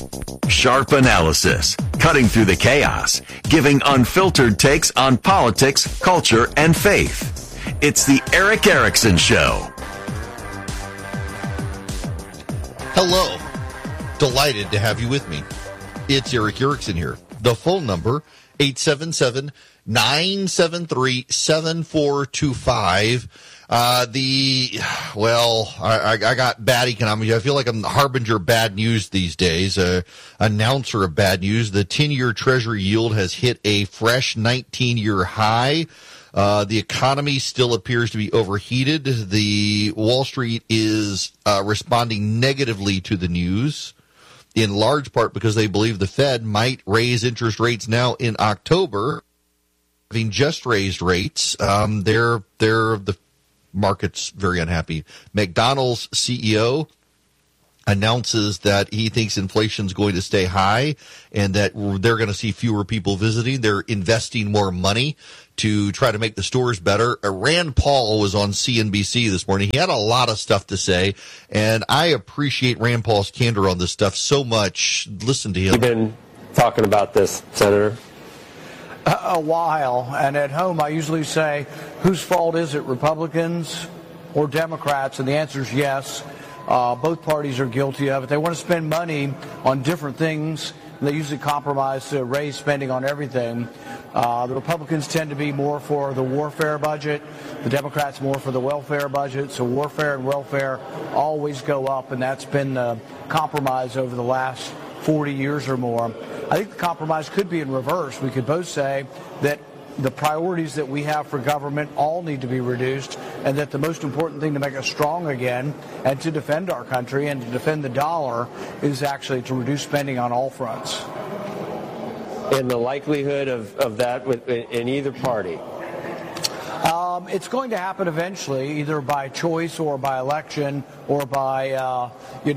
Sharp analysis, cutting through the chaos, giving unfiltered takes on politics, culture, and faith. It's the Erick Erickson Show. Hello. Delighted to have you with me. It's Erick Erickson here. The phone number, 877-973-7425. I got bad economics. I feel like I'm the harbinger of bad news these days, announcer of bad news. The 10-year Treasury yield has hit a fresh 19-year high. The economy still appears to be overheated. The Wall Street is responding negatively to the news, in large part because they believe the Fed might raise interest rates now in October. Having just raised rates, the market's very unhappy. McDonald's CEO announces that he thinks inflation's going to stay high and that they're going to see fewer people visiting. They're investing more money to try to make the stores better. Rand Paul was on CNBC this morning. He had a lot of stuff to say, and I appreciate Rand Paul's candor on this stuff so much. Listen to him. You've been talking about this, Senator? A while, and at home I usually say, whose fault is it, Republicans or Democrats? And the answer is yes. Both parties are guilty of it. They want to spend money on different things. They usually compromise to raise spending on everything. The Republicans tend to be more for the warfare budget. The Democrats more for the welfare budget. So warfare and welfare always go up, and that's been the compromise over the last 40 years or more. I think the compromise could be in reverse. We could both say that the priorities that we have for government all need to be reduced, and that the most important thing to make us strong again and to defend our country and to defend the dollar is actually to reduce spending on all fronts. And the likelihood of that in either party? It's going to happen eventually, either by choice or by election or by, a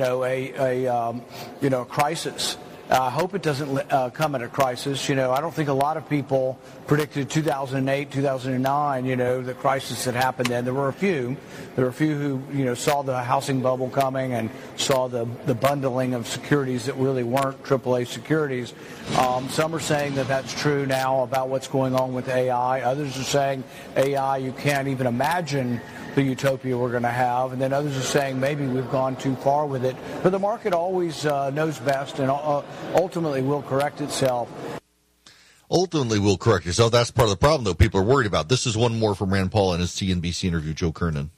crisis. I hope it doesn't come at a crisis. I don't think a lot of people predicted 2008, 2009, the crisis that happened then. There were a few. There were a few who, saw the housing bubble coming and saw the bundling of securities that really weren't AAA securities. Some are saying that that's true now about what's going on with AI. Others are saying AI, you can't even imagine the utopia we're going to have. And then others are saying maybe we've gone too far with it. But the market always knows best and ultimately will correct itself. Ultimately will correct itself. That's part of the problem, though, people are worried about. This is one more from Rand Paul in his CNBC interview, Joe Kernan.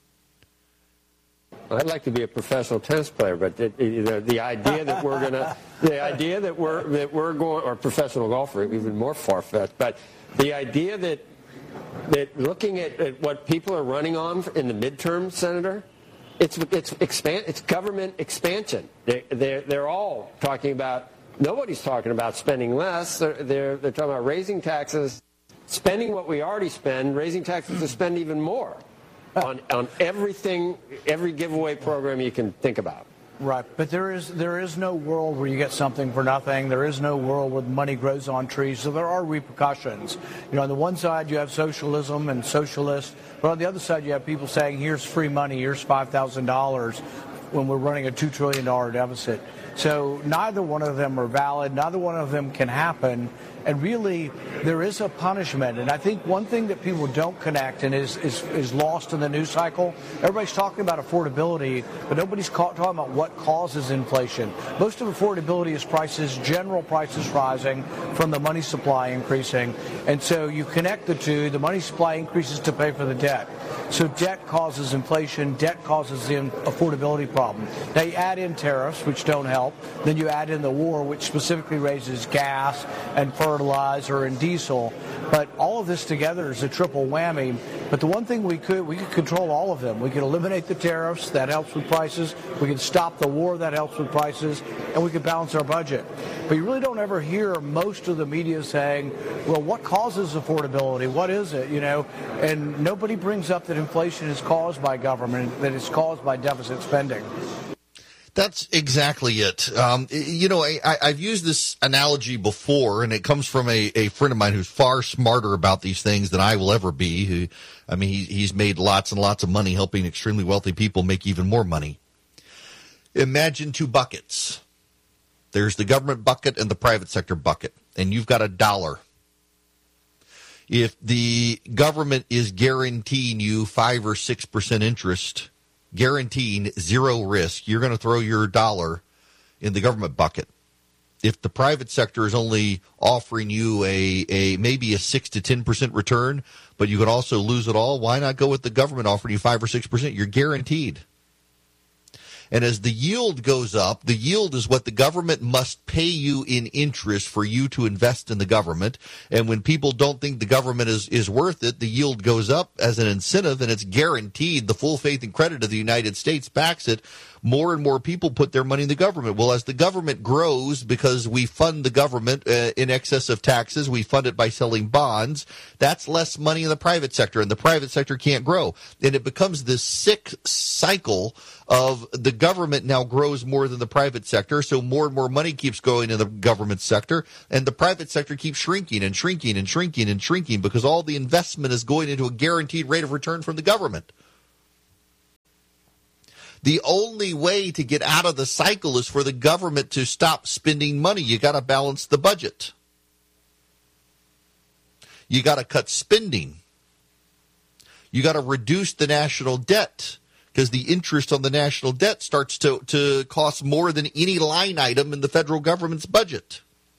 I'd like to be a professional tennis player, but the idea that we're going to, that we're going, or professional golfer, even more far-fetched, but the idea that looking at what people are running on in the midterm, Senator, it's government expansion. They're all talking about. Nobody's talking about spending less. They're talking about raising taxes, spending what we already spend, raising taxes to spend even more on everything, every giveaway program you can think about. Right, but there is no world where you get something for nothing. There is no world where money grows on trees, so there are repercussions. On the one side you have socialism and socialists, but on the other side you have people saying, here's free money, here's $5,000 when we're running a $2 trillion deficit. So neither one of them are valid, neither one of them can happen, and really there is a punishment. And I think one thing that people don't connect and is lost in the news cycle, everybody's talking about affordability, but nobody's talking about what causes inflation. Most of affordability is prices, general prices rising from the money supply increasing. And so you connect the two, the money supply increases to pay for the debt. So debt causes inflation, debt causes the affordability problem. Now you add in tariffs, which don't help. Then you add in the war, which specifically raises gas and fertilizer and diesel. But all of this together is a triple whammy. But the one thing we could control all of them. We could eliminate the tariffs, that helps with prices. We could stop the war, that helps with prices. And we could balance our budget. But you really don't ever hear most of the media saying, well, what causes affordability? What is it? And nobody brings up that inflation is caused by government, that it's caused by deficit spending. That's exactly it. I've used this analogy before, and it comes from a friend of mine who's far smarter about these things than I will ever be. He's made lots and lots of money helping extremely wealthy people make even more money. Imagine two buckets. There's the government bucket and the private sector bucket, and you've got $1. If the government is guaranteeing you 5 or 6% interest, guaranteeing zero risk, you're going to throw your $1 in the government bucket. If the private sector is only offering you a maybe a 6 to 10% return, but you could also lose it all, why not go with the government offering you 5 or 6%? You're guaranteed. And as the yield goes up, the yield is what the government must pay you in interest for you to invest in the government. And when people don't think the government is worth it, the yield goes up as an incentive, and it's guaranteed. The full faith and credit of the United States backs it. More and more people put their money in the government. Well, as the government grows, because we fund the government in excess of taxes, we fund it by selling bonds, that's less money in the private sector, and the private sector can't grow. And it becomes this sick cycle of the government now grows more than the private sector, so more and more money keeps going in the government sector, and the private sector keeps shrinking and shrinking and shrinking and shrinking because all the investment is going into a guaranteed rate of return from the government. The only way to get out of the cycle is for the government to stop spending money. You got to balance the budget. You got to cut spending. You got to reduce the national debt, because the interest on the national debt starts to cost more than any line item in the federal government's budget.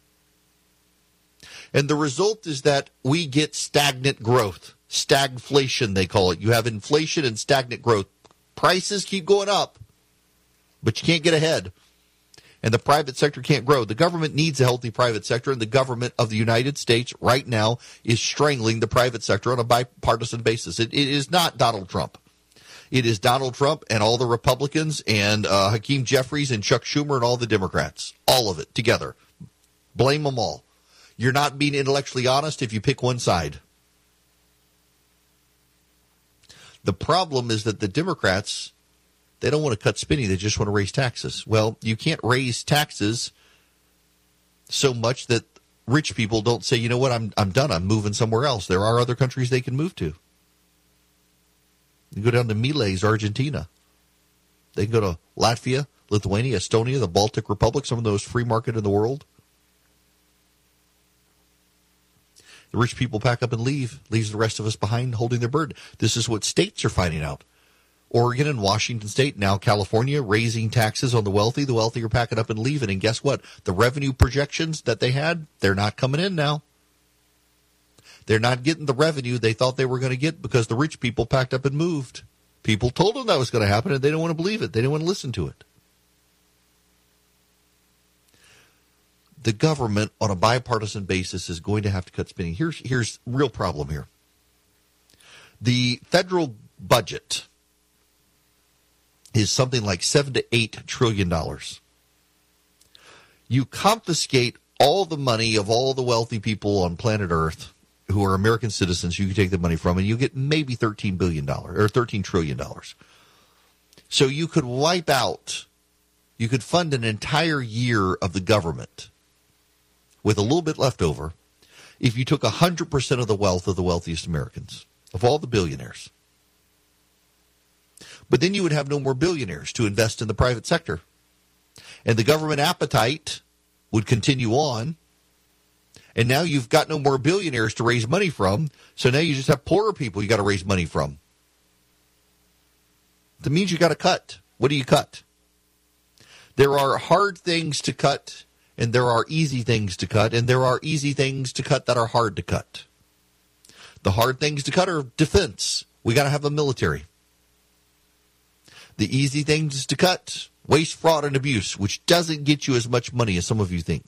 And the result is that we get stagnant growth. Stagflation, they call it. You have inflation and stagnant growth. Prices keep going up, but you can't get ahead. And the private sector can't grow. The government needs a healthy private sector, and the government of the United States right now is strangling the private sector on a bipartisan basis. It is not Donald Trump. It is Donald Trump and all the Republicans and Hakeem Jeffries and Chuck Schumer and all the Democrats. All of it together. Blame them all. You're not being intellectually honest if you pick one side. The problem is that the Democrats, they don't want to cut spending. They just want to raise taxes. Well, you can't raise taxes so much that rich people don't say, you know what, I'm done. I'm moving somewhere else. There are other countries they can move to. You go down to Miles, Argentina. They can go to Latvia, Lithuania, Estonia, the Baltic Republic, some of those free market in the world. The rich people pack up and leaves the rest of us behind holding their burden. This is what states are finding out. Oregon and Washington State, now California, raising taxes on the wealthy. The wealthy are packing up and leaving. And guess what? The revenue projections that they had, they're not coming in now. They're not getting the revenue they thought they were going to get because the rich people packed up and moved. People told them that was going to happen, and they didn't want to believe it. They didn't want to listen to it. The government, on a bipartisan basis, is going to have to cut spending. Here's real problem here. The federal budget is something like $7 to $8 trillion. You confiscate all the money of all the wealthy people on planet Earth who are American citizens, you can take the money from, and you get maybe $13 billion or $13 trillion. So you could wipe out, you could fund an entire year of the government with a little bit left over if you took 100% of the wealth of the wealthiest Americans, of all the billionaires. But then you would have no more billionaires to invest in the private sector. And the government appetite would continue on. And now you've got no more billionaires to raise money from, so now you just have poorer people you got to raise money from. That means you got to cut. What do you cut? There are hard things to cut, and there are easy things to cut, and there are easy things to cut that are hard to cut. The hard things to cut are defense. We got to have a military. The easy things to cut, waste, fraud, and abuse, which doesn't get you as much money as some of you think.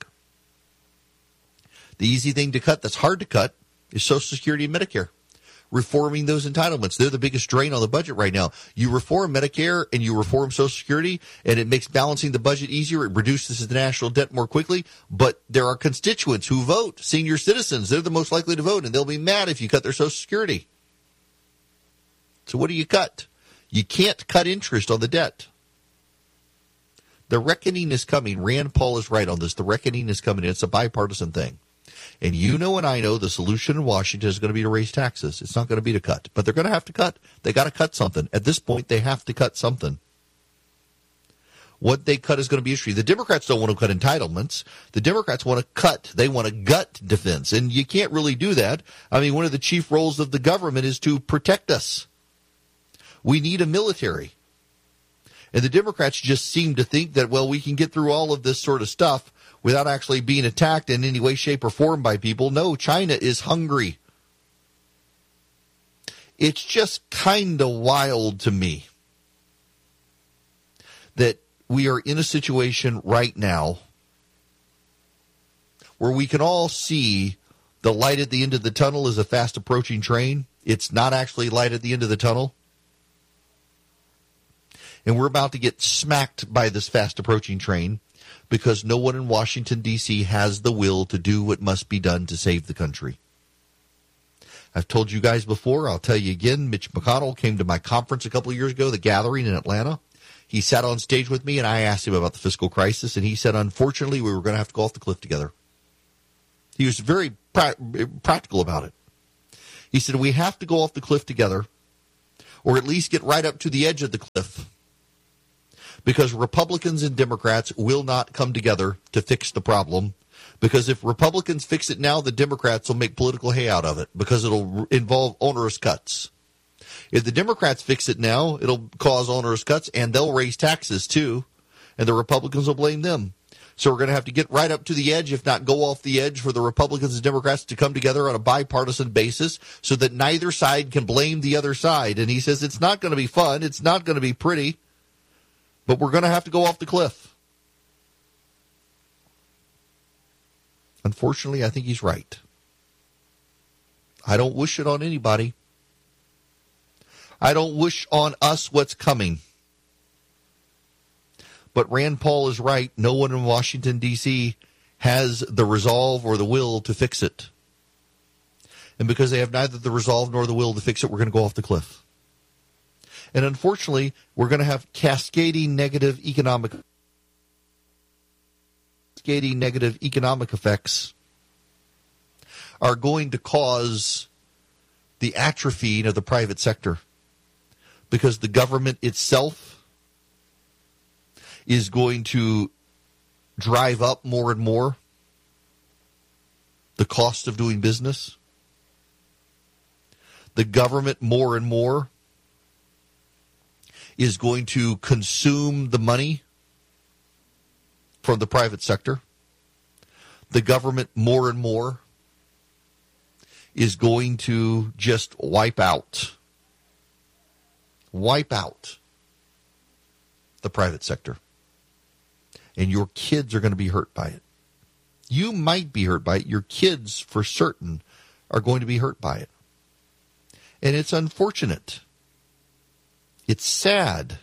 The easy thing to cut that's hard to cut is Social Security and Medicare. Reforming those entitlements. They're the biggest drain on the budget right now. You reform Medicare and you reform Social Security, and it makes balancing the budget easier. It reduces the national debt more quickly. But there are constituents who vote, senior citizens. They're the most likely to vote, and they'll be mad if you cut their Social Security. So what do you cut? You can't cut interest on the debt. The reckoning is coming. Rand Paul is right on this. The reckoning is coming. It's a bipartisan thing. And you know and I know the solution in Washington is going to be to raise taxes. It's not going to be to cut. But they're going to have to cut. They got to cut something. At this point, they have to cut something. What they cut is going to be interesting. The Democrats don't want to cut entitlements. The Democrats want to cut. They want to gut defense. And you can't really do that. I mean, one of the chief roles of the government is to protect us. We need a military. And the Democrats just seem to think that, well, we can get through all of this sort of stuff without actually being attacked in any way, shape, or form by people. No, China is hungry. It's just kind of wild to me that we are in a situation right now where we can all see the light at the end of the tunnel is a fast approaching train. It's not actually light at the end of the tunnel. And we're about to get smacked by this fast approaching train because no one in Washington, D.C. has the will to do what must be done to save the country. I've told you guys before, I'll tell you again, Mitch McConnell came to my conference a couple of years ago, the Gathering in Atlanta. He sat on stage with me, and I asked him about the fiscal crisis, and he said, unfortunately, we were going to have to go off the cliff together. He was very practical about it. He said, we have to go off the cliff together, or at least get right up to the edge of the cliff, because Republicans and Democrats will not come together to fix the problem, because if Republicans fix it now, the Democrats will make political hay out of it, because it'll involve onerous cuts. If the Democrats fix it now, it'll cause onerous cuts, and they'll raise taxes too, and the Republicans will blame them. So we're going to have to get right up to the edge, if not go off the edge, for the Republicans and Democrats to come together on a bipartisan basis so that neither side can blame the other side. And he says it's not going to be fun, it's not going to be pretty, but we're going to have to go off the cliff. Unfortunately, I think he's right. I don't wish it on anybody. I don't wish on us what's coming. But Rand Paul is right. No one in Washington, D.C. has the resolve or the will to fix it. And because they have neither the resolve nor the will to fix it, we're going to go off the cliff. And unfortunately, we're going to have cascading negative economic effects are going to cause the atrophying of the private sector, because the government itself is going to drive up more and more the cost of doing business. The government more and more is going to consume the money from the private sector. The government more and more is going to just wipe out the private sector. And your kids are going to be hurt by it. You might be hurt by it. Your kids, for certain, are going to be hurt by it. And it's unfortunate. It's sad.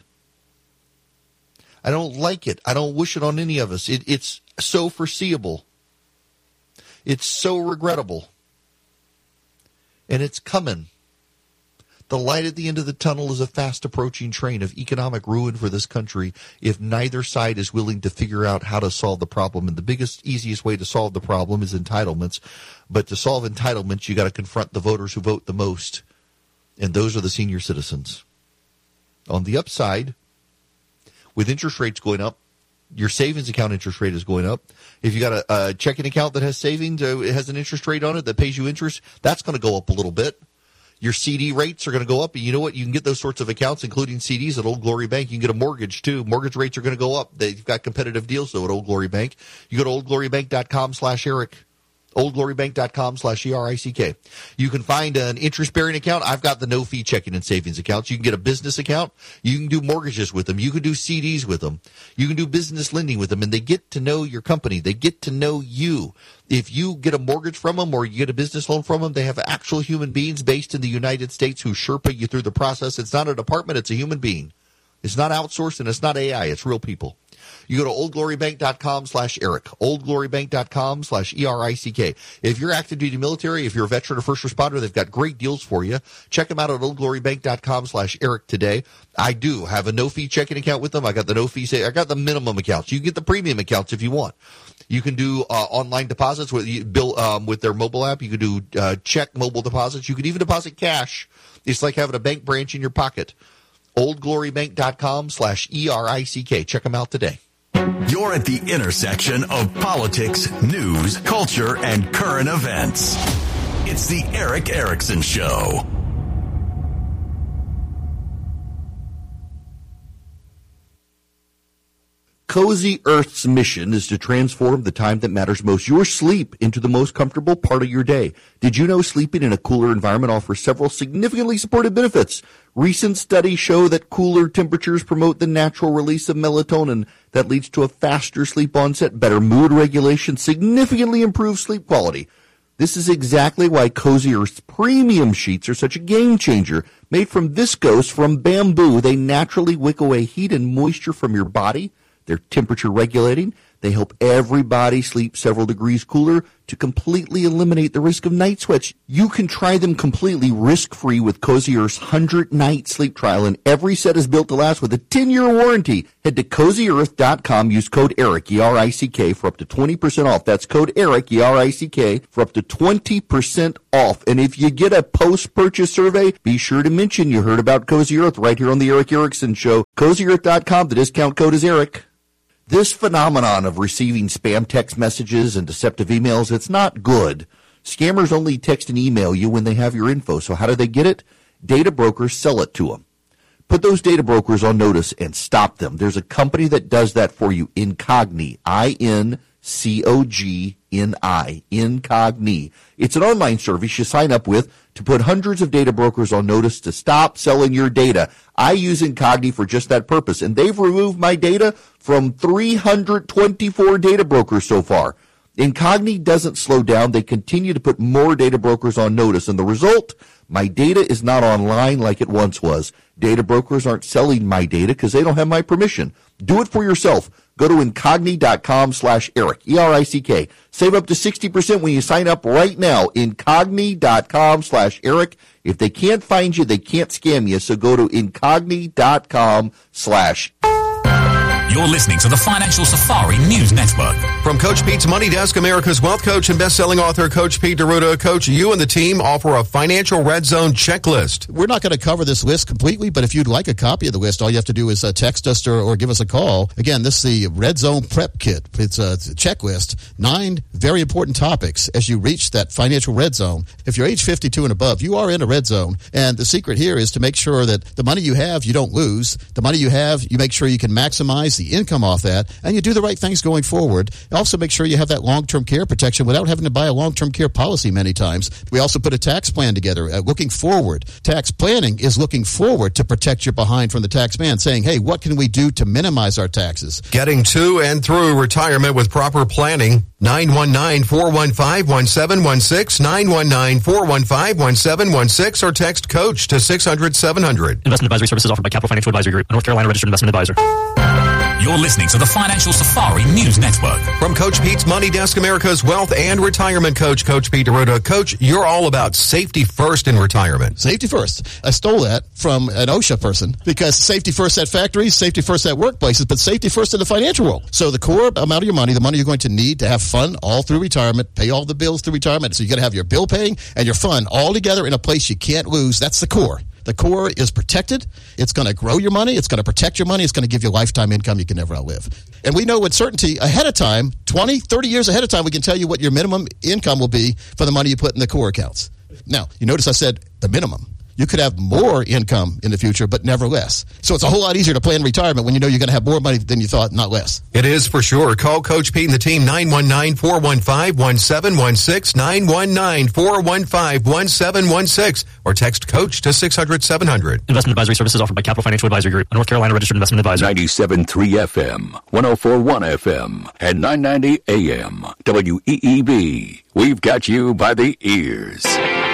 I don't like it. I don't wish it on any of us. It's so foreseeable. It's so regrettable. And it's coming. The light at the end of the tunnel is a fast approaching train of economic ruin for this country if neither side is willing to figure out how to solve the problem. And the biggest, easiest way to solve the problem is entitlements. But to solve entitlements, you got to confront the voters who vote the most. And those are the senior citizens. On the upside, with interest rates going up, your savings account interest rate is going up. If you got a checking account that has savings, it has an interest rate on it that pays you interest, that's going to go up a little bit. Your CD rates are going to go up. And you know what? You can get those sorts of accounts, including CDs, at Old Glory Bank. You can get a mortgage, too. Mortgage rates are going to go up. They've got competitive deals, though, at Old Glory Bank. You go to oldglorybank.com/Eric. oldglorybank.com/ERICK. You can find an interest-bearing account. I've got the no-fee checking and savings accounts. You can get a business account. You can do mortgages with them. You can do CDs with them. You can do business lending with them, and they get to know your company. They get to know you. If you get a mortgage from them or you get a business loan from them, they have actual human beings based in the United States who Sherpa you through the process. It's not a department. It's a human being. It's not outsourced, and it's not AI. It's real people. You go to oldglorybank.com/Eric, oldglorybank.com/ERICK. If you're active duty military, if you're a veteran or first responder, they've got great deals for you. Check them out at oldglorybank.com/Eric today. I do have a no-fee checking account with them. I got the no-fee, I got the minimum accounts. You can get the premium accounts if you want. You can do online deposits with their mobile app. You can do check mobile deposits. You can even deposit cash. It's like having a bank branch in your pocket. oldglorybank.com/ERICK. Check them out today. You're at the intersection of politics, news, culture, and current events. It's the Erick Erickson Show. Cozy Earth's mission is to transform the time that matters most, your sleep, into the most comfortable part of your day. Did you know sleeping in a cooler environment offers several significantly supportive benefits? Recent studies show that cooler temperatures promote the natural release of melatonin that leads to a faster sleep onset, better mood regulation, significantly improved sleep quality. This is exactly why Cozy Earth's premium sheets are such a game changer. Made from viscose from bamboo, they naturally wick away heat and moisture from your body. They're temperature regulating. They help everybody sleep several degrees cooler to completely eliminate the risk of night sweats. You can try them completely risk-free with Cozy Earth's 100-night sleep trial, and every set is built to last with a 10-year warranty. Head to CozyEarth.com. Use code ERICK, E-R-I-C-K, for up to 20% off. That's code ERICK, E-R-I-C-K, for up to 20% off. And if you get a post-purchase survey, be sure to mention you heard about Cozy Earth right here on the Erick Erickson Show. CozyEarth.com. The discount code is ERICK. This phenomenon of receiving spam text messages and deceptive emails, it's not good. Scammers only text and email you when they have your info. So how do they get it? Data brokers sell it to them. Put those data brokers on notice and stop them. There's a company that does that for you, Incogni, I-N-C-O-G-N-I, Incogni. It's an online service you sign up with to put hundreds of data brokers on notice to stop selling your data. I use Incogni for just that purpose, and they've removed my data from 324 data brokers so far. Incogni doesn't slow down. They continue to put more data brokers on notice, and the result, my data is not online like it once was. Data brokers aren't selling my data because they don't have my permission. Do it for yourself. Go to Incogni.com/Erick, E-R-I-C-K. Save up to 60% when you sign up right now. Incogni.com/Erick. If they can't find you, they can't scam you. So go to Incogni.com/Erick. You're listening to the Financial Safari News Network. From Coach Pete's Money Desk, America's wealth coach and best-selling author, Coach Pete D'Arruda. Coach, you and the team offer a financial red zone checklist. We're not going to cover this list completely, but if you'd like a copy of the list, all you have to do is text us or give us a call. Again, this is the Red Zone Prep Kit. It's a checklist, 9 very important topics as you reach that financial red zone. If you're age 52 and above, you are in a red zone, and the secret here is to make sure that the money you have, you don't lose. The money you have, you make sure you can maximize the income off that, and you do the right things going forward. Also make sure you have that long-term care protection without having to buy a long-term care policy many times. We also put a tax plan together, looking forward. Tax planning is looking forward to protect your behind from the tax man, saying, hey, what can we do to minimize our taxes? Getting to and through retirement with proper planning. 919-415-1716, 919-415-1716, or text COACH to 600-700. Investment advisory services offered by Capital Financial Advisory Group, a North Carolina registered investment advisor. You're listening to the Financial Safari News Network. From Coach Pete's Money Desk, America's wealth and retirement coach, Coach Pete D'Arruda. Coach, you're all about safety first in retirement. Safety first. I stole that from an OSHA person because safety first at factories, safety first at workplaces, but safety first in the financial world. So the core amount of your money, the money you're going to need to have fun all through retirement, pay all the bills through retirement. So you got to have your bill paying and your fun all together in a place you can't lose. That's the core. The core is protected. It's going to grow your money. It's going to protect your money. It's going to give you lifetime income you can never outlive. And we know with certainty ahead of time, 20, 30 years ahead of time, we can tell you what your minimum income will be for the money you put in the core accounts. Now, you notice I said the minimum. You could have more income in the future, but never less. So it's a whole lot easier to plan retirement when you know you're going to have more money than you thought, not less. It is for sure. Call Coach Pete and the team, 919-415-1716, 919-415-1716, or text COACH to 600-700. Investment advisory services offered by Capital Financial Advisory Group, a North Carolina registered investment advisor. 97.3 FM, 104.1 FM, and 990 AM. WEEB. We've got you by the ears.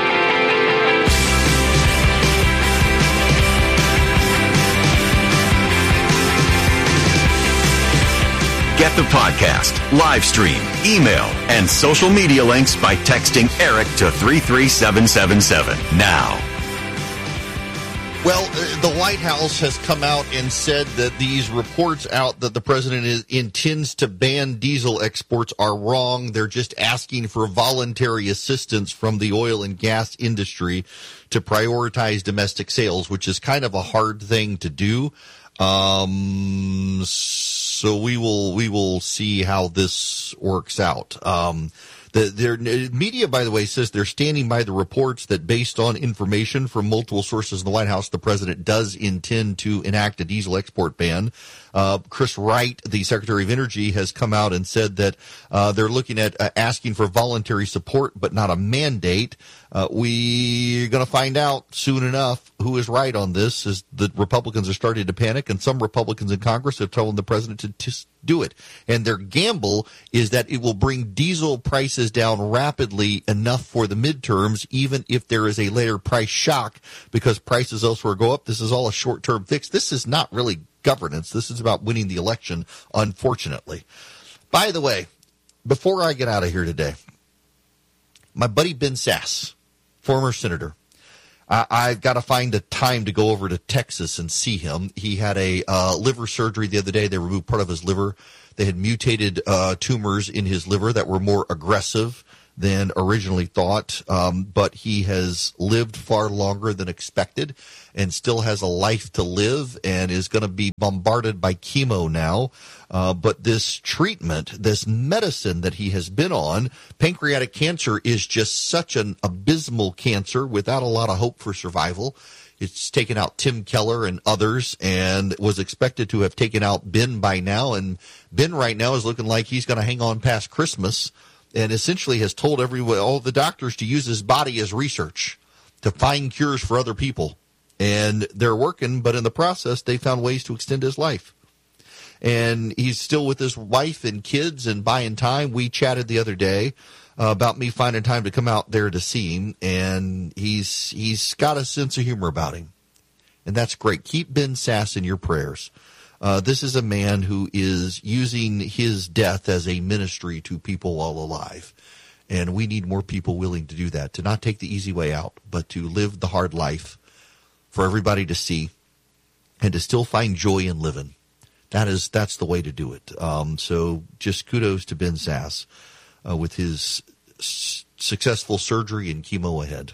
Get the podcast, live stream, email, and social media links by texting Erick to 33777 now. Well, the White House has come out and said that these reports out that the president intends to ban diesel exports are wrong. They're just asking for voluntary assistance from the oil and gas industry to prioritize domestic sales, which is kind of a hard thing to do. So we will see how this works out. Their media, by the way, says they're standing by the reports that based on information from multiple sources in the White House, the president does intend to enact a diesel export ban. Chris Wright, the Secretary of Energy, has come out and said that they're looking at asking for voluntary support, but not a mandate. We're going to find out soon enough who is right on this, as the Republicans are starting to panic, and some Republicans in Congress have told the president to do it. And their gamble is that it will bring diesel prices down rapidly enough for the midterms, even if there is a later price shock because prices elsewhere go up. This is all a short-term fix. This is not really governance. This is about winning the election, unfortunately. By the way, before I get out of here today, my buddy Ben Sasse, former senator, I've got to find a time to go over to Texas and see him. He had a liver surgery the other day. They removed part of his liver. They had mutated tumors in his liver that were more aggressive than originally thought, but he has lived far longer than expected and still has a life to live and is going to be bombarded by chemo now. But this treatment, this medicine that he has been on, pancreatic cancer, is just such an abysmal cancer without a lot of hope for survival. It's taken out Tim Keller and others and was expected to have taken out Ben by now. And Ben right now is looking like he's going to hang on past Christmas, and essentially has told all the doctors to use his body as research to find cures for other people. And they're working, but in the process, they found ways to extend his life. And he's still with his wife and kids and buying time. We chatted the other day about me finding time to come out there to see him, and he's got a sense of humor about him. And that's great. Keep Ben Sasse in your prayers. This is a man who is using his death as a ministry to people while alive. And we need more people willing to do that, to not take the easy way out, but to live the hard life for everybody to see and to still find joy in living. That's the way to do it. So just kudos to Ben Sasse with his successful surgery and chemo ahead.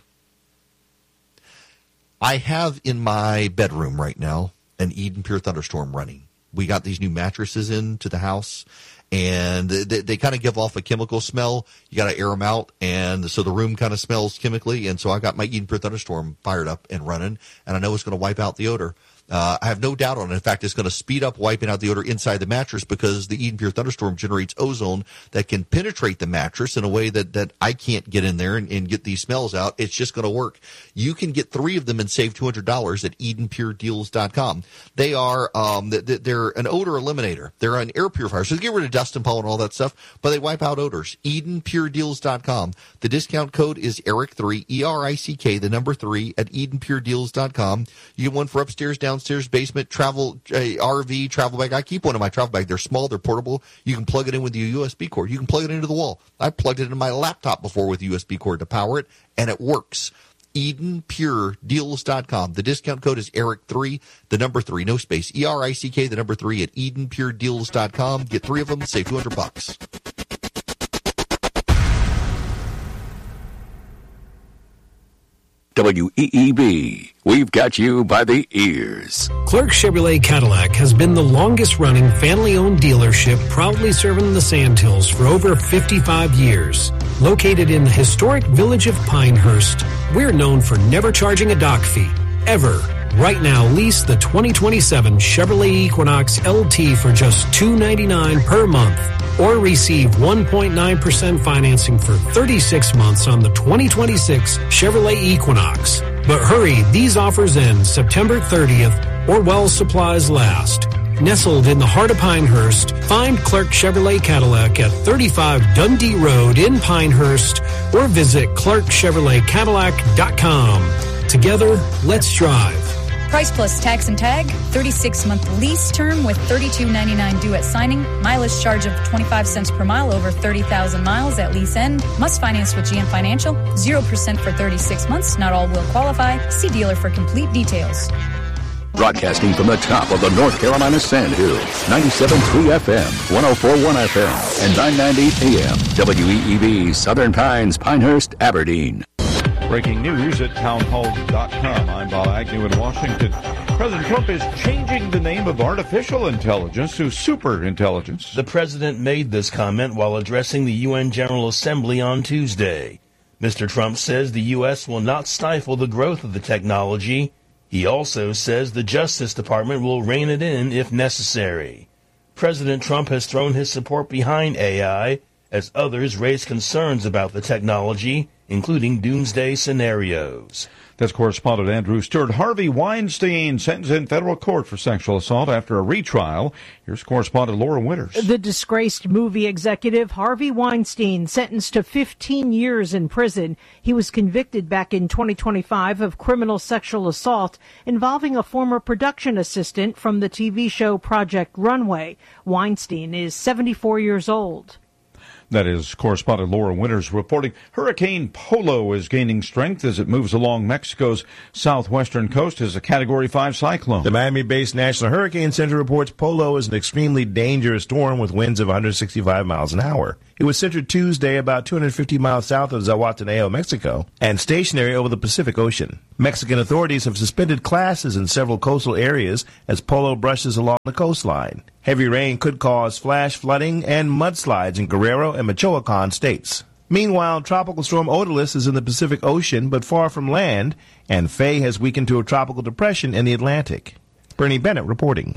I have in my bedroom right now an Eden Pure Thunderstorm running. We got these new mattresses into the house, and they kind of give off a chemical smell. You got to air them out, and so the room kind of smells chemically. And so I got my Eden Pure Thunderstorm fired up and running, and I know it's going to wipe out the odor. I have no doubt on it. In fact, it's going to speed up wiping out the odor inside the mattress because the Eden Pure Thunderstorm generates ozone that can penetrate the mattress in a way that I can't get in there and get these smells out. It's just going to work. You can get 3 of them and save $200 at EdenPureDeals.com. They are they're an odor eliminator. They're an air purifier. So they get rid of dust and pollen and all that stuff, but they wipe out odors. EdenPureDeals.com. The discount code is ERIC3, ERICK, the number 3 at EdenPureDeals.com. You get one for upstairs, downstairs, basement, travel, RV, travel bag. I keep one in my travel bag. They're small, they're portable. You can plug it in with your USB cord. You can plug it into the wall. I plugged it into my laptop before with a USB cord to power it, and it works. EdenPureDeals.com. The discount code is ERIC3, the number 3, no space, ERICK, the number 3 at EdenPureDeals.com. Get 3 of them, save $200. WEEB, we've got you by the ears. Clark Chevrolet Cadillac has been the longest-running family-owned dealership proudly serving the Sandhills for over 55 years. Located in the historic village of Pinehurst, we're known for never charging a dock fee, ever. Right now, lease the 2027 Chevrolet Equinox LT for just $299 per month. Or receive 1.9% financing for 36 months on the 2026 Chevrolet Equinox. But hurry, these offers end September 30th or while supplies last. Nestled in the heart of Pinehurst, find Clark Chevrolet Cadillac at 35 Dundee Road in Pinehurst or visit ClarkChevroletCadillac.com. Together, let's drive. Price plus tax and tag, 36-month lease term with $32.99 due at signing, mileage charge of 25 cents per mile over 30,000 miles at lease end, must finance with GM Financial, 0% for 36 months, not all will qualify. See dealer for complete details. Broadcasting from the top of the North Carolina Sandhills, 97.3 FM, 104.1 FM, and 990 AM, WEEB, Southern Pines, Pinehurst, Aberdeen. Breaking news at townhall.com. I'm Bob Agnew in Washington. President Trump is changing the name of artificial intelligence to superintelligence. The president made this comment while addressing the UN General Assembly on Tuesday. Mr. Trump says the U.S. will not stifle the growth of the technology. He also says the Justice Department will rein it in if necessary. President Trump has thrown his support behind AI as others raise concerns about the technology, including doomsday scenarios. That's correspondent Andrew Stewart. Harvey Weinstein sentenced in federal court for sexual assault after a retrial. Here's correspondent Laura Winters. The disgraced movie executive Harvey Weinstein sentenced to 15 years in prison. He was convicted back in 2025 of criminal sexual assault involving a former production assistant from the TV show Project Runway. Weinstein is 74 years old. That is correspondent Laura Winters reporting. Hurricane Polo is gaining strength as it moves along Mexico's southwestern coast as a Category 5 cyclone. The Miami-based National Hurricane Center reports Polo is an extremely dangerous storm with winds of 165 miles an hour. It was centered Tuesday about 250 miles south of Zahualtenango, Mexico, and stationary over the Pacific Ocean. Mexican authorities have suspended classes in several coastal areas as Polo brushes along the coastline. Heavy rain could cause flash flooding and mudslides in Guerrero and Michoacan states. Meanwhile, Tropical Storm Odalys is in the Pacific Ocean but far from land, and Faye has weakened to a tropical depression in the Atlantic. Bernie Bennett reporting.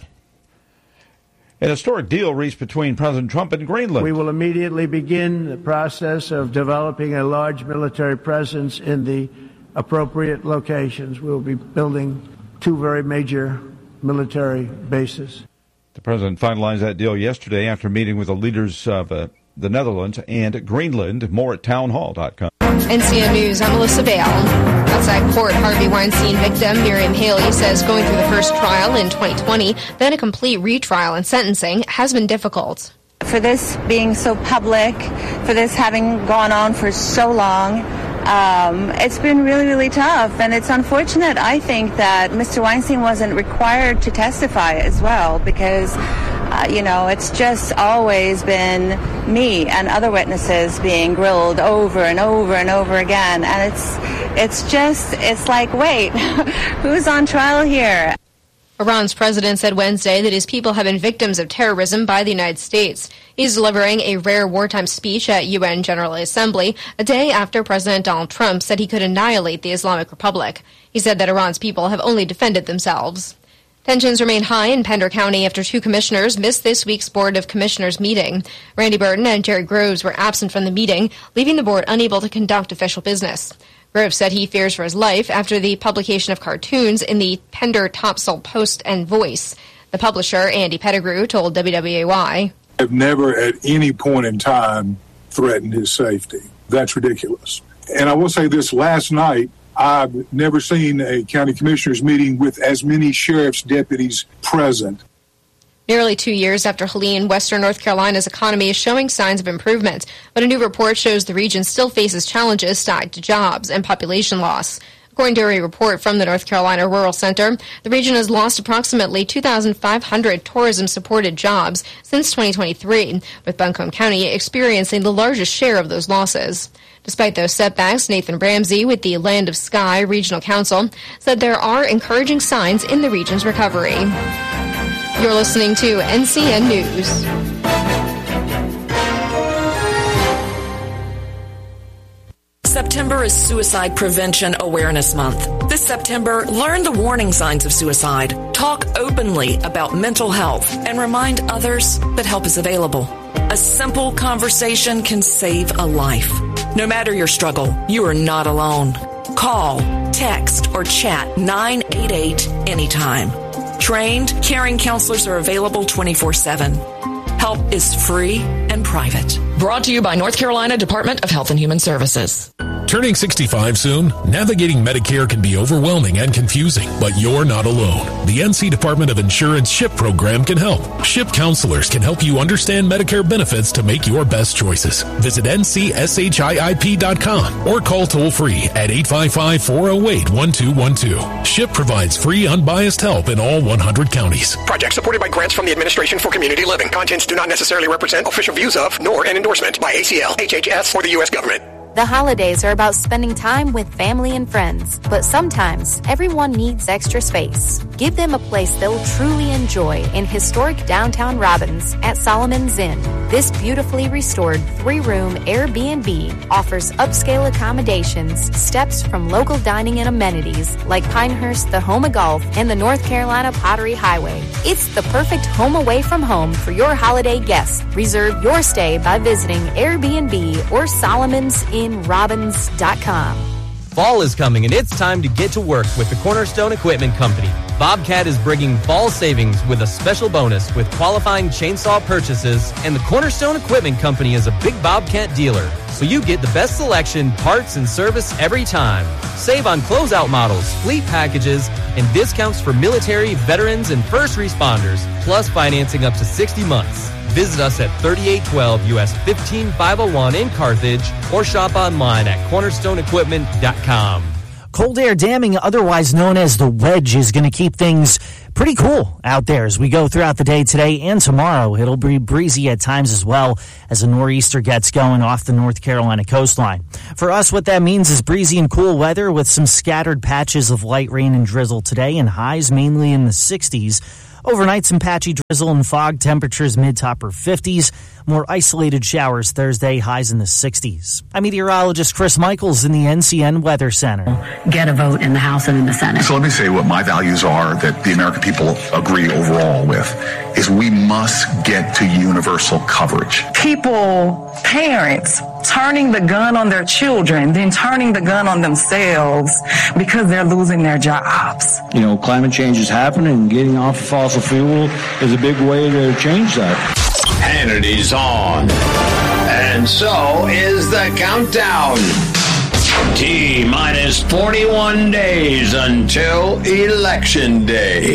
An historic deal reached between President Trump and Greenland. We will immediately begin the process of developing a large military presence in the appropriate locations. We'll be building 2 very major military bases. The president finalized that deal yesterday after meeting with the leaders of the Netherlands and Greenland. More at townhall.com. NCN News, I'm Melissa Bale. Outside court, Harvey Weinstein victim Miriam Haley says going through the first trial in 2020, then a complete retrial and sentencing has been difficult. For this being so public, for this having gone on for so long, it's been really, really tough. And it's unfortunate, I think, that Mr. Weinstein wasn't required to testify as well because, it's just always been me and other witnesses being grilled over and over and over again. And it's like, wait, who's on trial here? Iran's president said Wednesday that his people have been victims of terrorism by the United States. He's delivering a rare wartime speech at UN General Assembly a day after President Donald Trump said he could annihilate the Islamic Republic. He said that Iran's people have only defended themselves. Tensions remain high in Pender County after 2 commissioners missed this week's Board of Commissioners meeting. Randy Burton and Jerry Groves were absent from the meeting, leaving the board unable to conduct official business. Groves said he fears for his life after the publication of cartoons in the Pender Topsail Post and Voice. The publisher, Andy Pettigrew, told WWAY, "I've never at any point in time threatened his safety. That's ridiculous." And I will say this, last night, I've never seen a county commissioners meeting with as many sheriff's deputies present. Nearly 2 years after Helene, Western North Carolina's economy is showing signs of improvement, but a new report shows the region still faces challenges tied to jobs and population loss. According to a report from the North Carolina Rural Center, the region has lost approximately 2,500 tourism-supported jobs since 2023, with Buncombe County experiencing the largest share of those losses. Despite those setbacks, Nathan Ramsey with the Land of Sky Regional Council said there are encouraging signs in the region's recovery. You're listening to NCN News. September is Suicide Prevention Awareness Month. This September, learn the warning signs of suicide, talk openly about mental health, and remind others that help is available. A simple conversation can save a life. No matter your struggle, you are not alone. Call, text, or chat 988 anytime. Trained, caring counselors are available 24/7. Help is free and private. Brought to you by North Carolina Department of Health and Human Services. Turning 65 soon? Navigating Medicare can be overwhelming and confusing, but you're not alone. The NC Department of Insurance SHIP program can help. SHIP counselors can help you understand Medicare benefits to make your best choices. Visit ncship.com or call toll-free at 855-408-1212. SHIP provides free, unbiased help in all 100 counties. Project supported by grants from the Administration for Community Living. Contents do not necessarily represent official views of, nor an endorsement by ACL, HHS, or the U.S. government. The holidays are about spending time with family and friends, but sometimes everyone needs extra space. Give them a place they'll truly enjoy in historic downtown Robbins at Solomon's Inn. This beautifully restored 3-room Airbnb offers upscale accommodations, steps from local dining and amenities like Pinehurst, the home of golf, and the North Carolina Pottery Highway. It's the perfect home away from home for your holiday guests. Reserve your stay by visiting Airbnb or SolomonsInRobbins.com. Fall is coming and it's time to get to work with the Cornerstone Equipment Company. Bobcat is bringing fall savings with a special bonus with qualifying chainsaw purchases, and the Cornerstone Equipment Company is a big Bobcat dealer, so you get the best selection, parts, and service every time. Save on closeout models, fleet packages, and discounts for military, veterans, and first responders, plus financing up to 60 months. Visit us at 3812 US 15501 in Carthage or shop online at cornerstoneequipment.com. Cold air damming, otherwise known as the wedge, is going to keep things pretty cool out there as we go throughout the day today and tomorrow. It'll be breezy at times as well as a nor'easter gets going off the North Carolina coastline. For us, what that means is breezy and cool weather with some scattered patches of light rain and drizzle today and highs mainly in the 60s. Overnight, some patchy drizzle and fog, temperatures mid to upper 50s. More isolated showers Thursday, highs in the 60s. I'm meteorologist Chris Michaels in the NCN Weather Center. Get a vote in the House and in the Senate. So let me say what my values are that the American people agree overall with, is we must get to universal coverage. People, parents, turning the gun on their children, then turning the gun on themselves because they're losing their jobs. You know, climate change is happening, and getting off of fossil fuel is a big way to change that. Hannity's on. And so is the countdown. T-minus 41 days until Election Day.